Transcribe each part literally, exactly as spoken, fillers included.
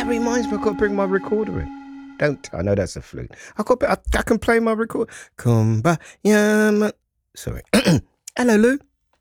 reminds me, I've got to bring my recorder in. Don't, I know that's a flute. I've got, I, I can play my record. Kumbaya. Sorry. Hello, Lou.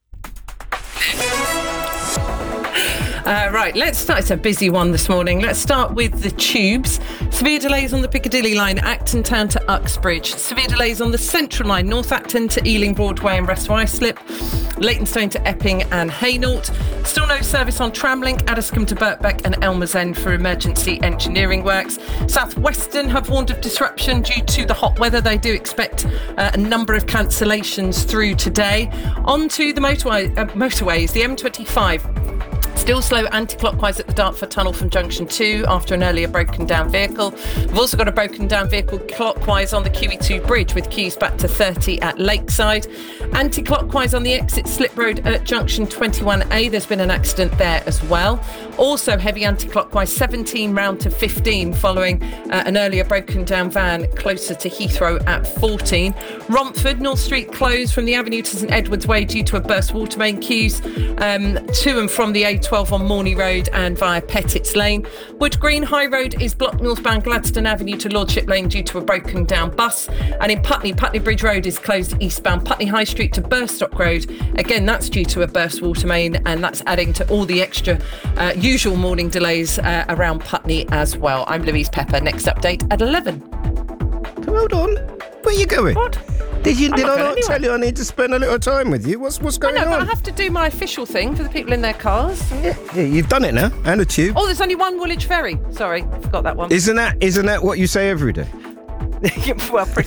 Uh, right, let's start. It's a busy one this morning. Let's start with the tubes. Severe delays on the Piccadilly line, Acton Town to Uxbridge. Severe delays on the Central line, North Acton to Ealing Broadway and West Ruislip. Leytonstone to Epping and Hainault. Still no service on Tramlink, Addiscombe to Birkbeck and Elmer's End for emergency engineering works. South Western have warned of disruption due to the hot weather. They do expect uh, a number of cancellations through today. On to the motorway, uh, motorways, the M twenty-five. Still slow anti-clockwise at the Dartford Tunnel from Junction two after an earlier broken down vehicle. We've also got a broken down vehicle clockwise on the Q E two bridge with queues back to thirty at Lakeside. Anti-clockwise on the exit Slip Road at Junction twenty-one A. There's been an accident there as well. Also heavy anti-clockwise seventeen round to fifteen following uh, an earlier broken down van closer to Heathrow at fourteen. Romford, North Street closed from the Avenue to St Edward's Way due to a burst water main. Queues um, to and from the A twelve on Morney Road and via Pettit's Lane. Wood Green High Road is blocked northbound Gladstone Avenue to Lordship Lane due to a broken down bus. And in Putney, Putney Bridge Road is closed eastbound Putney High Street to Burstock Road. Again, that's due to a burst water main, and that's adding to all the extra uh, usual morning delays uh, around Putney as well. I'm Louise Pepper. Next update at eleven. Hold on. Where are you going? What? Did you? I'm Did not I going not anywhere. tell you I need to spend a little time with you? What's what's going I know, on? but I have to do my official thing for the people in their cars. Yeah, yeah, you've done it now, and a tube. Oh, there's only one Woolwich Ferry. Sorry, I forgot that one. Isn't that isn't that what you say every day? Well, pretty